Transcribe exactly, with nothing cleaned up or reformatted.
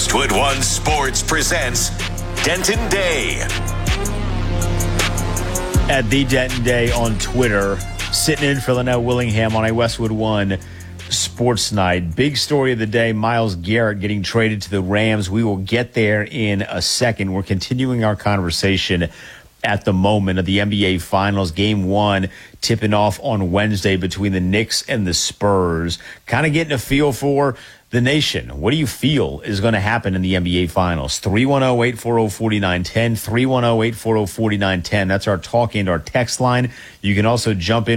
Westwood One Sports presents Denton Day. At the Denton Day on Twitter, sitting in for Linnell Willingham on a Westwood One Sports Night. Big story of the day, Myles Garrett getting traded to the Rams. We will get there in a second. We're continuing our conversation at the moment of the N B A Finals. Game one tipping off on Wednesday between the Knicks and the Spurs. Kind of getting a feel for the nation. What do you feel is going to happen in the N B A Finals? three one zero, eight four zero, four nine one zero, three one zero, eight four zero, four nine one zero. That's our talk and our text line. You can also jump in